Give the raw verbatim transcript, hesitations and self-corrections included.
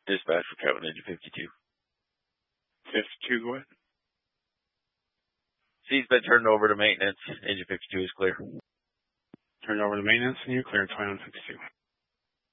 Dispatch for Kevin, engine fifty-two. fifty-two, go ahead. C's been turned over to maintenance. Engine fifty-two is clear. Turned over to maintenance, and you're clear, Twin fifty-two.